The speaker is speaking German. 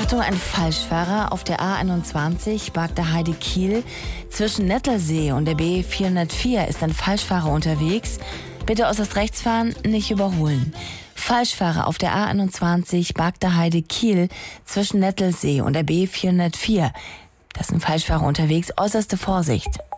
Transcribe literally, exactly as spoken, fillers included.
Achtung, ein Falschfahrer auf der A einundzwanzig, Bagda-Heide-Kiel. Zwischen Nettelsee und der B vierhundertvier ist ein Falschfahrer unterwegs. Bitte äußerst rechts fahren, nicht überholen. Falschfahrer auf der A einundzwanzig, Bagda-Heide-Kiel. Zwischen Nettelsee und der B vierhundertvier. Da ist ein Falschfahrer unterwegs. Äußerste Vorsicht.